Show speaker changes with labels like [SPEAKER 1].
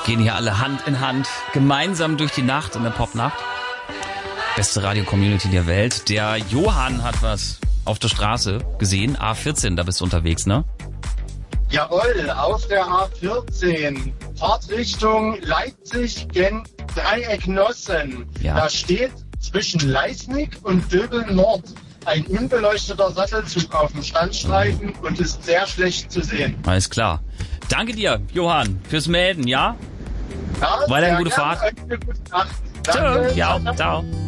[SPEAKER 1] Gehen hier alle Hand in Hand gemeinsam durch die Nacht in der Popnacht. Beste Radio-Community der Welt. Der Johann hat was auf der Straße gesehen. A14, da bist du unterwegs, ne?
[SPEAKER 2] Jawohl, auf der A14. Fahrtrichtung Leipzig gen Dreieck-Nossen.
[SPEAKER 1] Ja.
[SPEAKER 2] Da steht zwischen Leisnig und Döbel Nord ein unbeleuchteter Sattelzug auf dem Standstreifen und ist sehr schlecht zu sehen.
[SPEAKER 1] Alles klar. Danke dir, Johann, fürs Melden, ja?
[SPEAKER 2] Ja,
[SPEAKER 1] Weiter eine
[SPEAKER 2] sehr
[SPEAKER 1] gute
[SPEAKER 2] gerne.
[SPEAKER 1] Fahrt.
[SPEAKER 2] Eine gute Nacht.
[SPEAKER 1] Tschö.
[SPEAKER 2] Danke.
[SPEAKER 1] Ja, ciao.